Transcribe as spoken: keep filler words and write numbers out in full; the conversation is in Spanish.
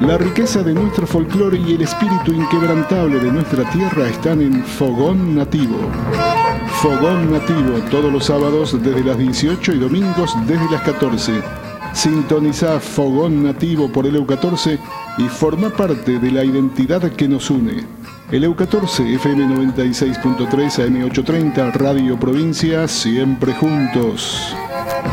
La riqueza de nuestro folclore y el espíritu inquebrantable de nuestra tierra están en Fogón Nativo. Fogón Nativo, todos los sábados desde las dieciocho y domingos desde las catorce. Sintoniza Fogón Nativo por el E U catorce y forma parte de la identidad que nos une. El E U catorce, F M noventa y seis punto tres, A M ochocientos treinta, Radio Provincia, siempre juntos.